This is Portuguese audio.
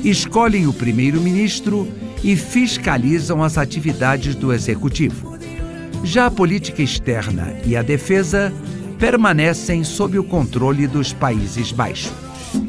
escolhem o primeiro-ministro e fiscalizam as atividades do executivo. Já a política externa e a defesa permanecem sob o controle dos Países Baixos.